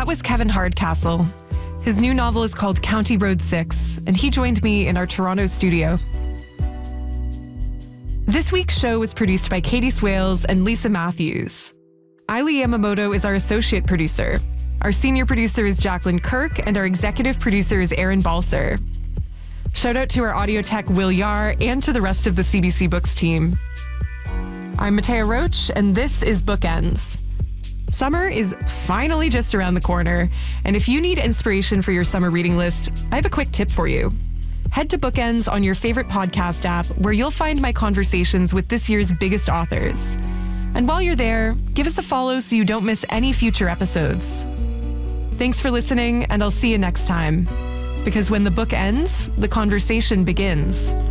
was Kevin Hardcastle. His new novel is called County Road 6, and he joined me in our Toronto studio. This week's show was produced by Katie Swales and Lisa Matthews. Ailey Yamamoto is our associate producer. Our senior producer is Jacqueline Kirk, and our executive producer is Aaron Balser. Shout out to our audio tech, Will Yar, and to the rest of the CBC Books team. I'm Matea Roach, and this is Bookends. Summer is finally just around the corner, and if you need inspiration for your summer reading list, I have a quick tip for you. Head to Bookends on your favorite podcast app, where you'll find my conversations with this year's biggest authors. And while you're there, give us a follow so you don't miss any future episodes. Thanks for listening, and I'll see you next time. Because when the book ends, the conversation begins.